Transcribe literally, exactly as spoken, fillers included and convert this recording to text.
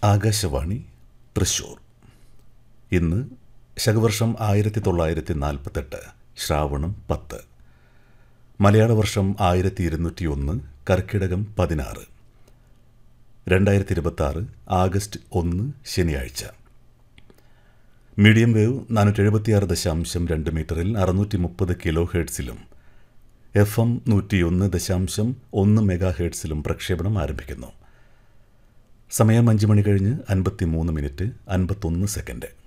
ആകാശവാണി തൃശൂർ. ഇന്ന് ശകവർഷം ആയിരത്തി തൊള്ളായിരത്തി നാൽപ്പത്തെട്ട് ശ്രാവണം പത്ത്, മലയാള വർഷം ആയിരത്തി ഇരുന്നൂറ്റി ഒന്ന് കർക്കിടകം പതിനാറ്, രണ്ടായിരത്തി ഇരുപത്തി ആറ് ആഗസ്റ്റ് ഒന്ന് ശനിയാഴ്ച. മീഡിയം വേവ് നാനൂറ്റി എഴുപത്തിയാറ് ദശാംശം രണ്ട് മീറ്ററിൽ അറുന്നൂറ്റി മുപ്പത് കിലോ ഹേർട്സിലും എഫ് എം നൂറ്റിയൊന്ന് ദശാംശം ഒന്ന് മെഗാ ഹേർട്സിലും പ്രക്ഷേപണം ആരംഭിക്കുന്നു. സമയം അഞ്ച് മണി കഴിഞ്ഞ് അൻപത്തി മൂന്ന് മിനിറ്റ് അൻപത്തൊന്ന് സെക്കൻഡ്.